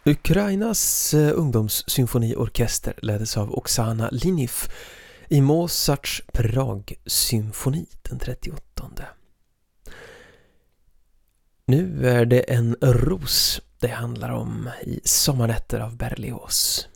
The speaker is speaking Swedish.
Ukrainas ungdomssymfoniorkester leddes av Oksana Liniv i Mozarts Prag-symfoni den 38. Nu är det en ros det handlar om i Sommarnätter av Berlioz.